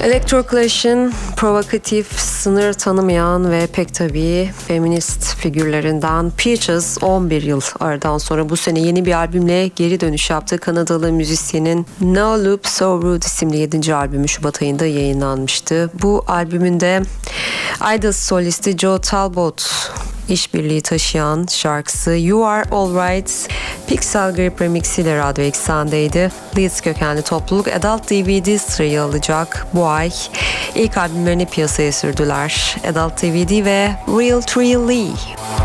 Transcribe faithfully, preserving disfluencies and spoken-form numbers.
Electroclash'in provokatif, sınır tanımayan ve pek tabii feminist figürlerinden Peaches on bir yıl aradan sonra bu sene yeni bir albümle geri dönüş yaptı. Kanadalı müzisyenin No Loop So Rude isimli yedinci albümü Şubat ayında yayınlanmıştı. Bu albümünde Idols solisti Joe Talbot işbirliği taşıyan şarkısı You Are Alright Pixel Grip Remix ile Radyo Eksen'deydi. Leeds kökenli topluluk Adult D V D sırayı alacak bu ay. İlk albümlerini piyasaya sürdüler. Adult D V D ve Real Tree Lee.